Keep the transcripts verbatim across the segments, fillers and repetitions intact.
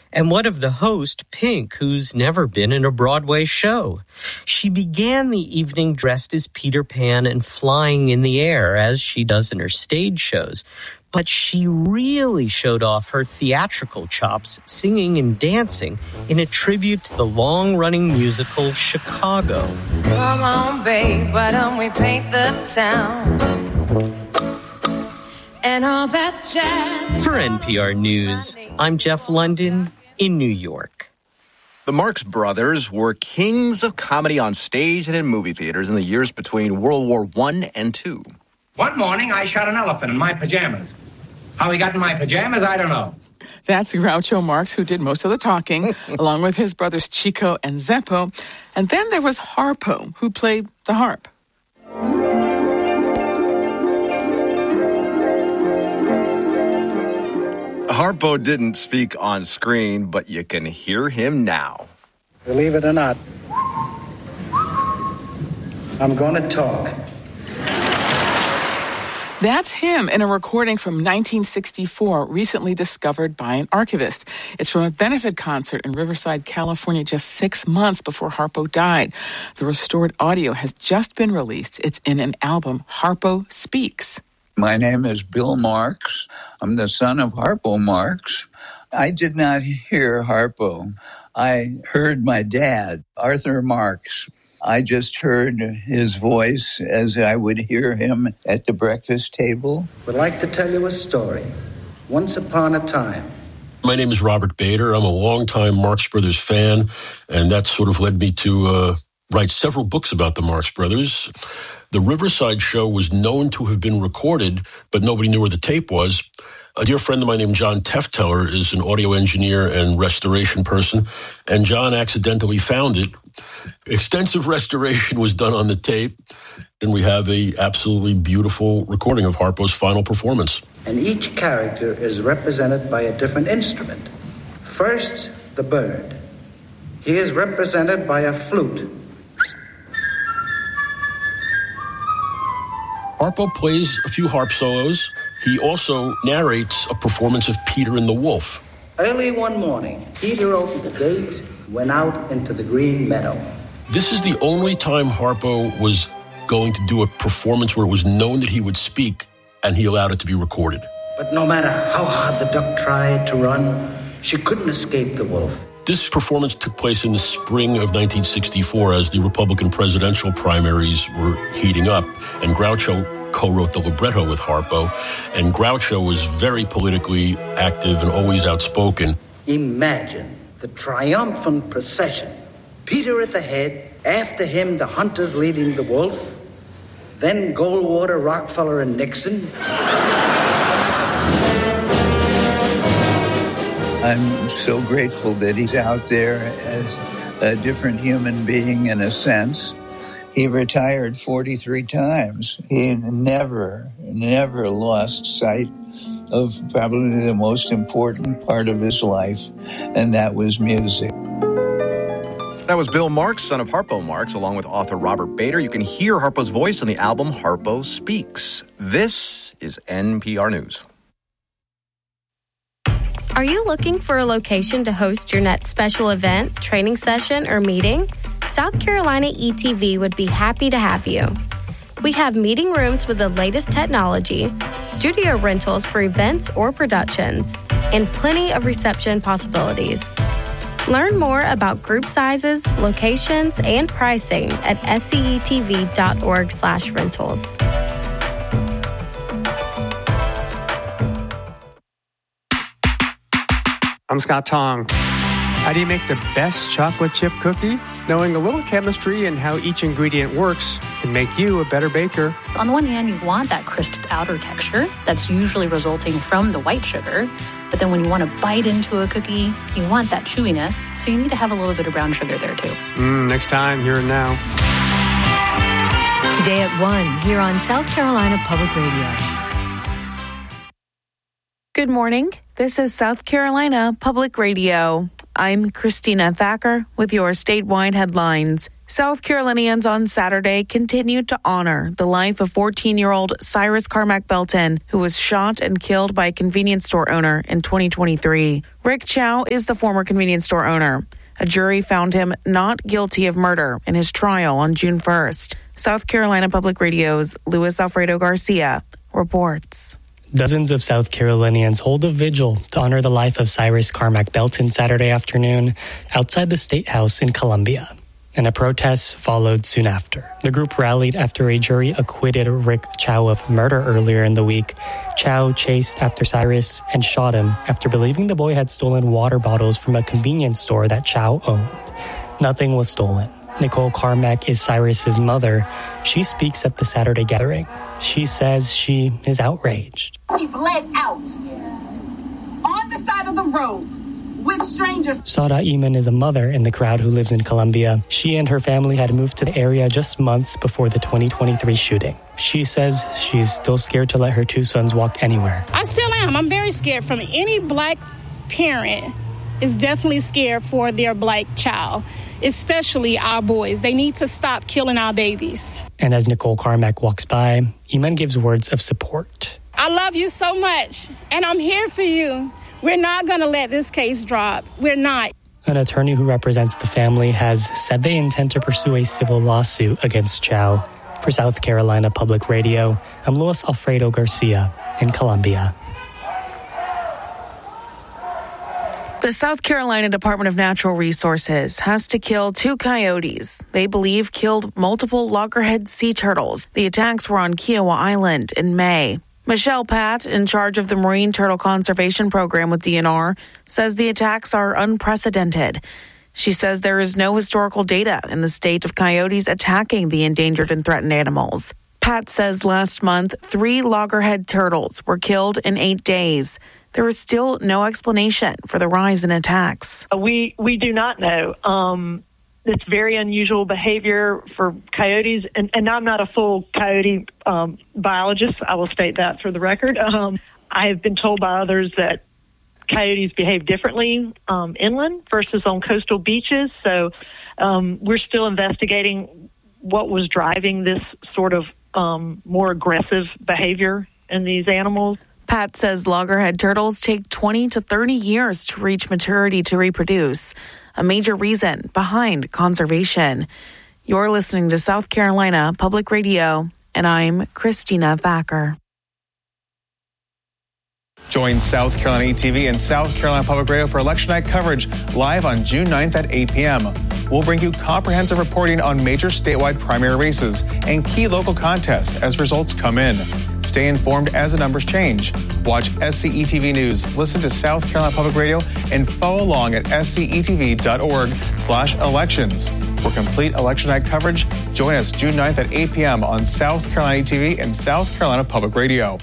And what of the host, Pink, who's never been in a Broadway show? She began the evening dressed as Peter Pan and flying in the air, as she does in her stage shows. But she really showed off her theatrical chops, singing and dancing in a tribute to the long-running musical Chicago. Come on, babe, why don't we paint the town? And all that jazz. For N P R News, I'm Jeff London in New York. The Marx Brothers were kings of comedy on stage and in movie theaters in the years between World War One and Two. One morning, I shot an elephant in my pajamas. How he got in my pajamas, I don't know. That's Groucho Marx, who did most of the talking, along with his brothers Chico and Zeppo. And then there was Harpo, who played the harp. Harpo didn't speak on screen, but you can hear him now. Believe it or not, I'm going to talk. That's him in a recording from nineteen sixty-four, recently discovered by an archivist. It's from a benefit concert in Riverside, California, just six months before Harpo died. The restored audio has just been released. It's in an album, Harpo Speaks. My name is Bill Marx. I'm the son of Harpo Marx. I did not hear Harpo. I heard my dad, Arthur Marx. I just heard his voice as I would hear him at the breakfast table. Would like to tell you a story. Once upon a time. My name is Robert Bader. I'm a longtime Marx Brothers fan, and that sort of led me to uh, write several books about the Marx Brothers. The Riverside show was known to have been recorded, but nobody knew where the tape was. A dear friend of mine named John Tefteller is an audio engineer and restoration person, and John accidentally found it. Extensive restoration was done on the tape, and we have a absolutely beautiful recording of Harpo's final performance. And each character is represented by a different instrument. First, the bird. He is represented by a flute. Harpo plays a few harp solos. He also narrates a performance of Peter and the Wolf. Early one morning, Peter opened the gate, went out into the green meadow. This is the only time Harpo was going to do a performance where it was known that he would speak, and he allowed it to be recorded. But no matter how hard the duck tried to run, she couldn't escape the wolf. This performance took place in the spring of nineteen sixty-four as the Republican presidential primaries were heating up, and Groucho co-wrote the libretto with Harpo, and Groucho was very politically active and always outspoken. Imagine the triumphant procession. Peter at the head, after him the hunters leading the wolf, then Goldwater, Rockefeller, and Nixon. I'm so grateful that he's out there as a different human being in a sense. He retired forty-three times. He never, never lost sight of probably the most important part of his life, and that was music. That was Bill Marx, son of Harpo Marx, along with author Robert Bader. You can hear Harpo's voice on the album Harpo Speaks. This is N P R News. Are you looking for a location to host your next special event, training session, or meeting? South Carolina E T V would be happy to have you. We have meeting rooms with the latest technology, studio rentals for events or productions, and plenty of reception possibilities. Learn more about group sizes, locations, and pricing at sectv.org slash rentals. I'm Scott Tong. How do you make the best chocolate chip cookie? Knowing a little chemistry and how each ingredient works can make you a better baker. On the one hand, you want that crisp outer texture that's usually resulting from the white sugar. But then when you want to bite into a cookie, you want that chewiness. So you need to have a little bit of brown sugar there too. Mm, next time, here and now. Today at one, here on South Carolina Public Radio. Good morning. This is South Carolina Public Radio. I'm Christina Thacker with your statewide headlines. South Carolinians on Saturday continued to honor the life of fourteen-year-old Cyrus Carmack Belton, who was shot and killed by a convenience store owner in twenty twenty-three. Rick Chow is the former convenience store owner. A jury found him not guilty of murder in his trial on June first. South Carolina Public Radio's Luis Alfredo Garcia reports. Dozens of South Carolinians hold a vigil to honor the life of Cyrus Carmack Belton Saturday afternoon outside the State House in Columbia, and a protest followed soon after. The group rallied after a jury acquitted Rick Chow of murder earlier in the week. Chow chased after Cyrus and shot him after believing the boy had stolen water bottles from a convenience store that Chow owned. Nothing was stolen. Nicole Carmack is Cyrus's mother. She speaks at the Saturday gathering. She says she is outraged. He bled out on the side of the road with strangers. Sada Eman is a mother in the crowd who lives in Columbia. She and her family had moved to the area just months before the twenty twenty-three shooting. She says she's still scared to let her two sons walk anywhere. I still am. I'm very scared. From any black parent is definitely scared for their black child, especially our boys. They need to stop killing our babies. And as Nicole Carmack walks by, Eman gives words of support. I love you so much, and I'm here for you. We're not going to let this case drop. We're not. An attorney who represents the family has said they intend to pursue a civil lawsuit against Chow. For South Carolina Public Radio, I'm Luis Alfredo Garcia in Columbia. The South Carolina Department of Natural Resources has to kill two coyotes they believe killed multiple loggerhead sea turtles. The attacks were on Kiowa Island in May. Michelle Patt, in charge of the Marine Turtle Conservation Program with D N R, says the attacks are unprecedented. She says there is no historical data in the state of coyotes attacking the endangered and threatened animals. Patt says last month, three loggerhead turtles were killed in eight days. There is still no explanation for the rise in attacks. We we do not know. Um, it's very unusual behavior for coyotes, and, and I'm not a full coyote um, biologist. I will state that for the record. Um, I have been told by others that coyotes behave differently um, inland versus on coastal beaches. So um, we're still investigating what was driving this sort of um, more aggressive behavior in these animals. Pat says loggerhead turtles take twenty to thirty years to reach maturity to reproduce, a major reason behind conservation. You're listening to South Carolina Public Radio, and I'm Christina Thacker. Join South Carolina E T V and South Carolina Public Radio for election night coverage live on June ninth at eight p.m. We'll bring you comprehensive reporting on major statewide primary races and key local contests as results come in. Stay informed as the numbers change. Watch S C E T V News, listen to South Carolina Public Radio, and follow along at scetv.org slash elections. For complete election night coverage, join us June ninth at eight p.m. on South Carolina E T V and South Carolina Public Radio.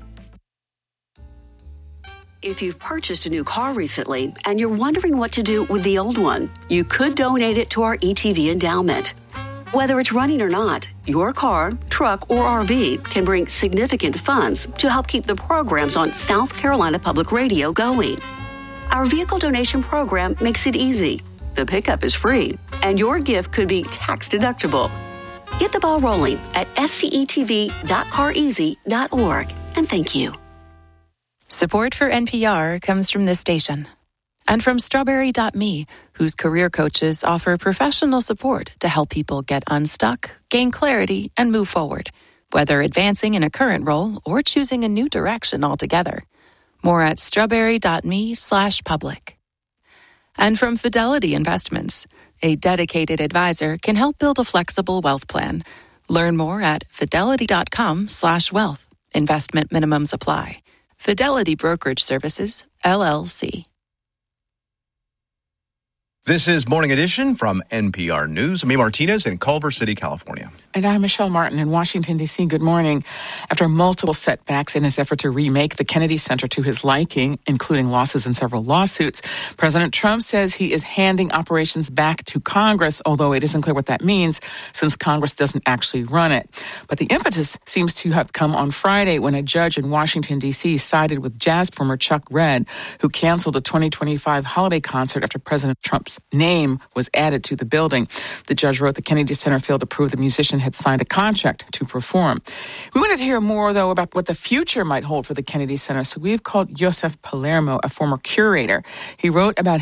If you've purchased a new car recently and you're wondering what to do with the old one, you could donate it to our E T V endowment. Whether it's running or not, your car, truck, or R V can bring significant funds to help keep the programs on South Carolina Public Radio going. Our vehicle donation program makes it easy. The pickup is free, and your gift could be tax deductible. Get the ball rolling at scetv dot car easy dot org, and thank you. Support for N P R comes from this station and from Strawberry dot me, whose career coaches offer professional support to help people get unstuck, gain clarity, and move forward, whether advancing in a current role or choosing a new direction altogether. More at strawberry dot me slash public. And from Fidelity Investments, a dedicated advisor can help build a flexible wealth plan. Learn more at fidelity.com slash wealth. Investment minimums apply. Fidelity Brokerage Services, L L C. This is Morning Edition from N P R News. I'm E. Martinez in Culver City, California. And I'm Michelle Martin in Washington, D C. Good morning. After multiple setbacks in his effort to remake the Kennedy Center to his liking, including losses in several lawsuits, President Trump says he is handing operations back to Congress, although it isn't clear what that means since Congress doesn't actually run it. But the impetus seems to have come on Friday when a judge in Washington, D C sided with jazz performer Chuck Red, who canceled a twenty twenty-five holiday concert after President Trump's name was added to the building. The judge wrote the Kennedy Center failed to prove the musician had signed a contract to perform. We wanted to hear more, though, about what the future might hold for the Kennedy Center, so we've called Joseph Palermo, a former curator. He wrote about